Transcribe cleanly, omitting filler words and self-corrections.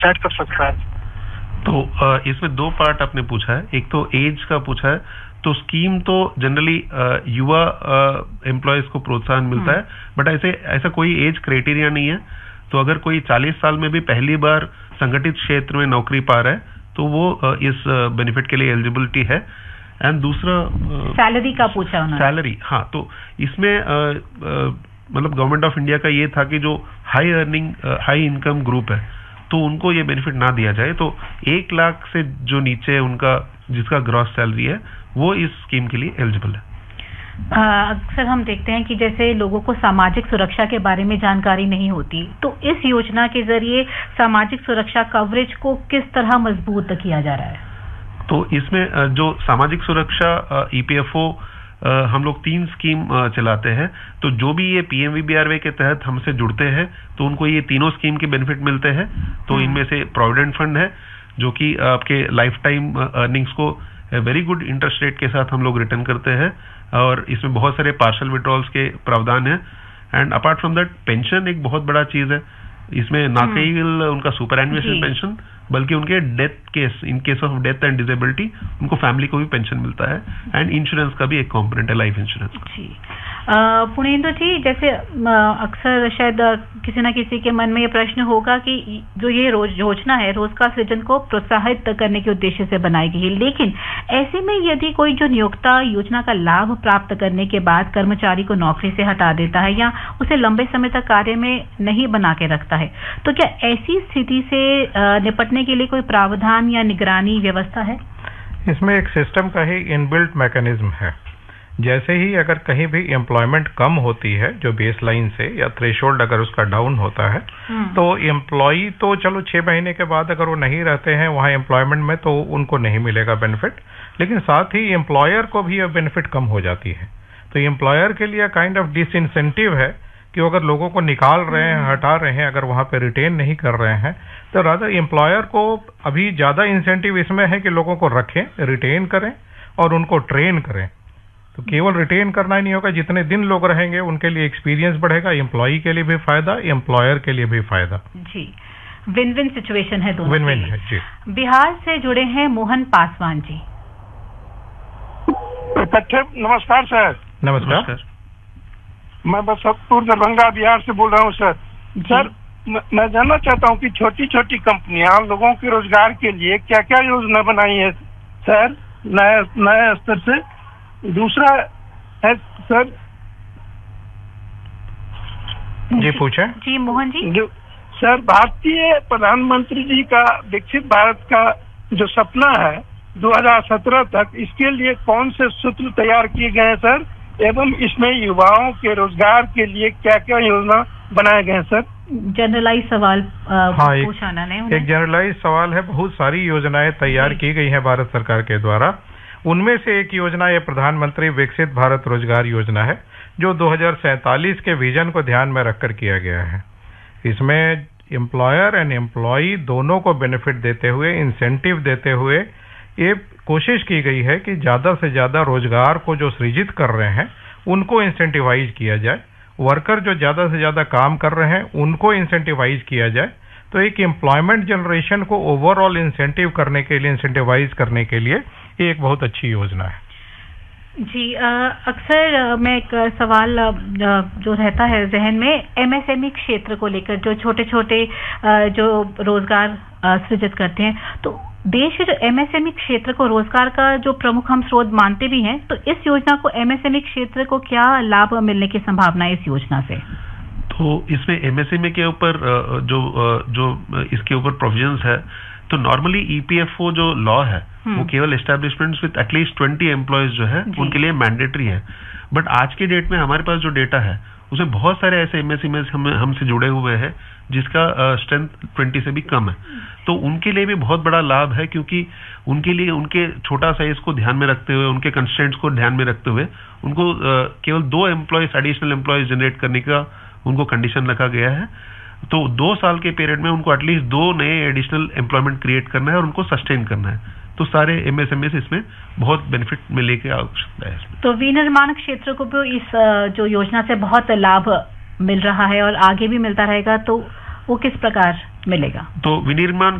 Set कर सकता है? तो इसमें दो पार्ट आपने पूछा है, एक तो एज का पूछा है। तो स्कीम तो जनरली युवा एम्प्लॉयज को प्रोत्साहन मिलता है, बट ऐसा कोई एज क्राइटेरिया नहीं है। तो अगर कोई 40 साल में भी पहली बार संगठित क्षेत्र में नौकरी पा रहा है तो वो इस बेनिफिट के लिए एलिजिबिलिटी है। एंड दूसरा सैलरी का पूछा उन्होंने। सैलरी, हाँ, तो इसमें मतलब गवर्नमेंट ऑफ इंडिया का ये था कि जो high earning high income group है तो उनको ये बेनिफिट ना दिया जाए। तो 1 लाख से जो नीचे उनका जिसका ग्रॉस सैलरी है वो इस स्कीम के लिए एलिजिबल है। अक्सर हम देखते हैं कि जैसे लोगों को सामाजिक सुरक्षा के बारे में जानकारी नहीं होती, तो इस योजना के जरिए सामाजिक सुरक्षा कवरेज को किस तरह मजबूत किया जा रहा है? तो इसमें जो सामाजिक सुरक्षा ईपीएफओ हम लोग 3 स्कीम चलाते हैं। तो जो भी ये पीएमवीबीआरवाई के तहत हमसे जुड़ते हैं तो उनको ये तीनों स्कीम के बेनिफिट मिलते हैं। तो इनमें से प्रोविडेंट फंड है जो कि आपके लाइफ टाइम अर्निंग्स को वेरी गुड इंटरेस्ट रेट के साथ हम लोग रिटर्न करते हैं, और इसमें बहुत सारे पार्शल विड्रॉल्स के प्रावधान है। And apart from that pension एक बहुत बड़ा चीज है। इसमें ना केवल उनका सुपर एन्युएशन पेंशन बल्कि उनके death case, in case of death and disability उनको फैमिली को भी पेंशन मिलता है। एंड इंश्योरेंस का भी एक कंपोनेंट है, लाइफ इंश्योरेंस का। जी पुणेंद्र जी, जैसे अक्सर शायद किसी न किसी के मन में ये प्रश्न होगा कि जो ये योजना है रोजगार सृजन को प्रोत्साहित करने के उद्देश्य से बनाई गई है, लेकिन ऐसे में यदि कोई जो नियोक्ता योजना का लाभ प्राप्त करने के बाद कर्मचारी को नौकरी से हटा देता है या उसे लंबे समय तक कार्य में नहीं बना के रखता है, तो क्या ऐसी स्थिति से निपटने के लिए कोई प्रावधान या निगरानी व्यवस्था है? इसमें एक सिस्टम का ही इनबिल्ट मैकेनिज्म है। जैसे ही अगर कहीं भी एम्प्लॉयमेंट कम होती है जो बेस लाइन से, या थ्रेशोल्ड अगर उसका डाउन होता है, तो एम्प्लॉई तो चलो 6 महीने के बाद अगर वो नहीं रहते हैं वहाँ एम्प्लॉयमेंट में तो उनको नहीं मिलेगा बेनिफिट, लेकिन साथ ही एम्प्लॉयर को भी यह बेनिफिट कम हो जाती है। तो एम्प्लॉयर के लिए काइंड ऑफ डिसइंसेंटिव है कि अगर लोगों को निकाल रहे हैं, हटा रहे हैं, अगर वहाँ पे रिटेन नहीं कर रहे हैं, तो रादर एम्प्लॉयर को अभी ज्यादा इंसेंटिव इसमें है कि लोगों को रखें, रिटेन करें और उनको ट्रेन करें। तो केवल रिटेन करना ही नहीं होगा, जितने दिन लोग रहेंगे उनके लिए एक्सपीरियंस बढ़ेगा, एम्प्लॉई के लिए भी फायदा, एम्प्लॉयर के लिए भी फायदा। जी, विन विन सिचुएशन है, दोनों विन विन है जी। बिहार से जुड़े हैं मोहन पासवान जी। नमस्कार सर। नमस्कार। मैं बसंतपुर दरभंगा बिहार से बोल रहा हूँ सर। सर मैं जानना चाहता हूँ कि छोटी छोटी कंपनियां लोगों के रोजगार के लिए क्या क्या योजना बनाई है सर नए स्तर से? दूसरा है सर। जी पूछे। जी मोहन जी। जो सर भारतीय प्रधानमंत्री जी का विकसित भारत का जो सपना है 2017 तक, इसके लिए कौन से सूत्र तैयार किए गए हैं सर, एवं इसमें युवाओं के रोजगार के लिए क्या क्या योजना बनाए गए हैं सर? जनरलाइज सवाल पूछा ने। एक जनरलाइज सवाल है। बहुत सारी योजनाएं तैयार की गई हैं भारत सरकार के द्वारा। उनमें से एक योजना ये प्रधानमंत्री विकसित भारत रोजगार योजना है जो 2047 के विजन को ध्यान में रखकर किया गया है। इसमें एम्प्लॉयर एंड एम्प्लॉई दोनों को बेनिफिट देते हुए, इंसेंटिव देते हुए ये कोशिश की गई है कि ज्यादा से ज्यादा रोजगार को जो सृजित कर रहे हैं उनको इंसेंटिवाइज किया जाए, वर्कर जो ज्यादा से ज्यादा काम कर रहे हैं उनको इंसेंटिवाइज किया जाए। तो एक एम्प्लॉयमेंट जनरेशन को ओवरऑल इंसेंटिव करने के लिए, इंसेंटिवाइज करने के लिए ये एक बहुत अच्छी योजना है। जी अक्सर मैं एक सवाल जो रहता है जहन में एमएसएमई क्षेत्र को लेकर, जो छोटे छोटे जो रोजगार सृजित करते हैं, तो देश जो एमएसएमई क्षेत्र को रोजगार का जो प्रमुख हम स्रोत मानते भी हैं, तो इस योजना को एमएसएमई क्षेत्र को क्या लाभ मिलने की संभावना है इस योजना से? तो इसमें एमएसएमई के ऊपर जो इसके ऊपर प्रोविजंस है, तो नॉर्मली ईपीएफओ जो लॉ है वो केवल एस्टैब्लिशमेंट्स विद एटलीस्ट 20 एम्प्लॉयज जो है उनके लिए मैंडेटरी है। बट आज की डेट में हमारे पास जो डेटा है उसमें बहुत सारे ऐसे एमएसएमई हमसे जुड़े हुए हैं जिसका स्ट्रेंथ 20 से भी कम है। तो उनके लिए भी बहुत बड़ा लाभ है, क्योंकि उनके लिए उनके छोटा साइज को ध्यान में रखते हुए, उनके कंस्ट्रेंट्स को ध्यान में रखते हुए उनको केवल 2 एम्प्लॉयज, एडिशनल एम्प्लॉयज जनरेट करने का उनको कंडीशन रखा गया है। तो 2 साल के पीरियड में उनको एटलीस्ट 2 नए एडिशनल एम्प्लॉयमेंट क्रिएट करना है और उनको सस्टेन करना है। तो सारे एमएसएमई से इसमें बहुत बेनिफिट मिलने की आवश्यकता है इसमें। तो विनिर्माण क्षेत्र को भी इस जो योजना से बहुत लाभ मिल रहा है और आगे भी मिलता रहेगा, तो वो किस प्रकार मिलेगा। तो विनिर्माण